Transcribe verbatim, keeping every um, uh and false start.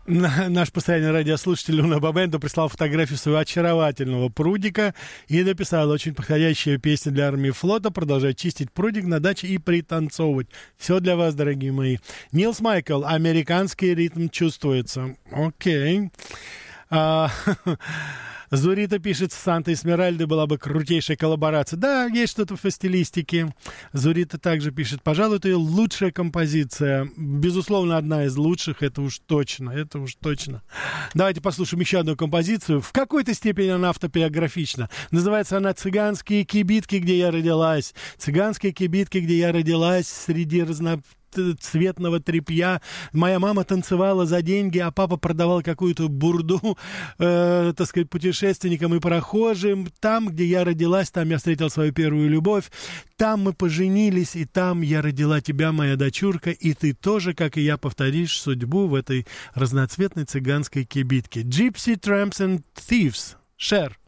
Наш постоянный радиослушатель Луна Бабенто прислал фотографию своего очаровательного прудика и написал: очень подходящая песня для армии и флота. Продолжать чистить прудик на даче и пританцовывать. Все для вас, дорогие мои. Нилс Майкл, американский ритм чувствуется. Окей. А, Зурита пишет, с Сантой Эсмеральдой была бы крутейшая коллаборация. Да, есть что-то в стилистике. Зурита также пишет, пожалуй, это ее лучшая композиция. Безусловно, одна из лучших, это уж точно, это уж точно. Давайте послушаем еще одну композицию. В какой-то степени она автобиографична. Называется она «Цыганские кибитки, где я родилась». «Цыганские кибитки, где я родилась, среди разно... цветного тряпья. Моя мама танцевала за деньги, а папа продавал какую-то бурду, э, так сказать, путешественникам и прохожим. Там, где я родилась, там я встретил свою первую любовь. Там мы поженились, и там я родила тебя, моя дочурка, и ты тоже, как и я, повторишь судьбу в этой разноцветной цыганской кибитке. Gypsy, Tramps and Thieves. Шер.